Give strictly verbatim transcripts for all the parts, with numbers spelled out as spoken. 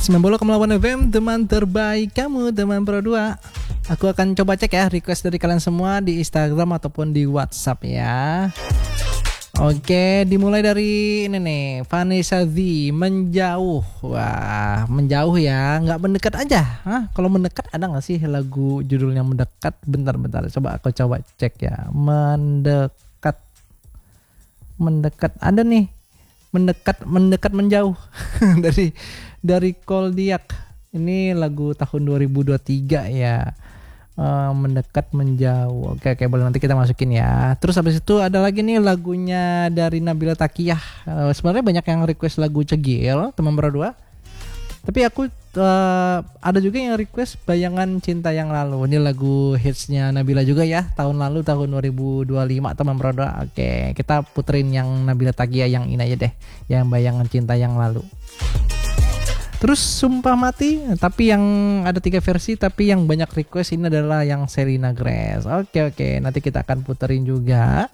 sembilan puluh koma delapan F M, teman terbaik kamu, teman Pro dua. Aku akan coba cek ya request dari kalian semua di Instagram ataupun di WhatsApp ya. Oke, dimulai dari ini nih, Vanessa Z, menjauh. Wah, menjauh ya, nggak mendekat aja. Hah? Kalau mendekat ada nggak sih lagu judulnya mendekat? Bentar-bentar, coba aku coba cek ya. Mendekat, mendekat ada nih. Mendekat, mendekat menjauh dari dari Koldiak. Ini lagu tahun dua ribu dua puluh tiga ya. Uh, mendekat menjauh. Oke oke boleh, nanti kita masukin ya. Terus habis itu ada lagi nih lagunya dari Nabila Takiyah. Uh, sebenarnya banyak yang request lagu Cegil, teman Pro dua. Tapi aku uh, ada juga yang request Bayangan Cinta Yang Lalu. Ini lagu hitsnya Nabila juga ya, tahun lalu tahun dua ribu dua puluh lima teman Pro dua. Oke, kita puterin yang Nabila Takiyah yang ini aja deh, yang Bayangan Cinta Yang Lalu. Terus Sumpah Mati, tapi yang ada tiga versi, tapi yang banyak request ini adalah yang Selena Grace. Oke oke, nanti kita akan puterin juga.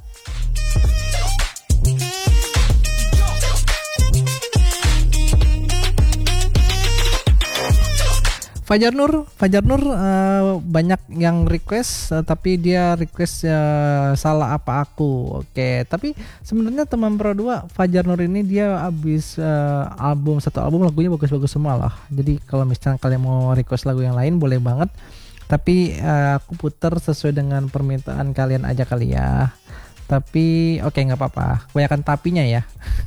Fajar Nur, Fajar Nur uh, banyak yang request, uh, tapi dia request uh, salah apa aku. Oke, tapi sebenarnya teman Pro dua, Fajar Nur ini dia habis uh, album satu album lagunya bagus-bagus semua lah. Jadi kalau misalnya kalian mau request lagu yang lain boleh banget. Tapi uh, aku puter sesuai dengan permintaan kalian aja kali ya. Tapi oke okay, nggak apa-apa. Kebanyakan tapinya ya.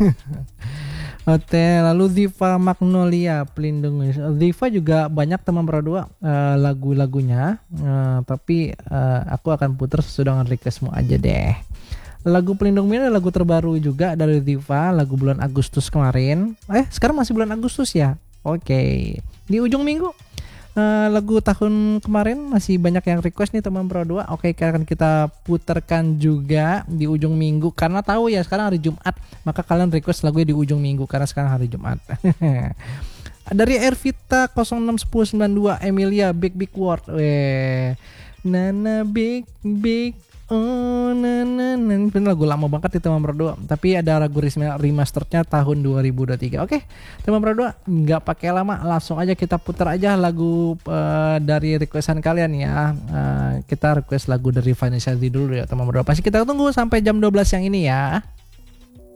Oke, lalu Ziva Magnolia Pelindung. Ziva juga banyak teman Pro dua uh, lagu-lagunya, uh, tapi uh, aku akan putar sesuai dengan requestmu aja deh. Lagu Pelindung ini lagu terbaru juga dari Ziva, lagu bulan Agustus kemarin. Eh, sekarang masih bulan Agustus ya? Oke, di ujung minggu. Uh, lagu tahun kemarin masih banyak yang request nih teman Pro dua. Oke, akan kita putarkan juga di ujung minggu karena tahu ya sekarang hari Jumat, maka kalian request lagunya di ujung minggu karena sekarang hari Jumat. Dari Ervita nol enam satu sembilan dua Emilia Big Big Word. Weh. Nana Big Big oh nana nana. Ini lagu lama banget itu teman Pro dua, tapi ada lagu remasternya tahun dua ribu dua puluh tiga. Oke, teman Pro dua, nggak pakai lama, langsung aja kita putar aja lagu uh, dari requestan kalian ya. Uh, kita request lagu dari Vanessa Z dulu ya teman Pro dua. Pasti kita tunggu sampai jam dua belas yang ini ya.